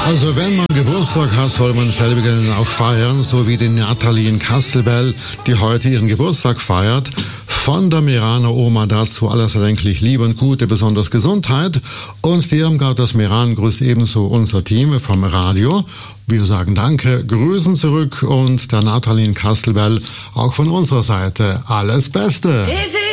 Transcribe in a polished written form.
Also wenn man Geburtstag hat, soll man selbigen auch feiern, so wie die Nathalie in Kastelbell, die heute ihren Geburtstag feiert. Von der Meraner Oma dazu alles erdenklich Liebe und Gute, besonders Gesundheit. Und die Irmgard aus Meran grüßt ebenso unser Team vom Radio. Wir sagen Danke, grüßen zurück und der Nathalie in Kastelbell auch von unserer Seite alles Beste.